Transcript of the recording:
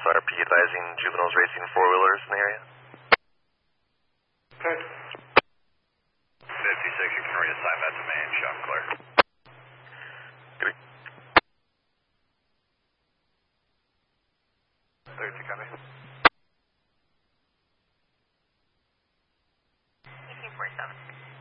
SRP advising juveniles racing four-wheelers in the area. Okay. 56, you can reassign that to main, shot clear. Good. 32, copy. 1847.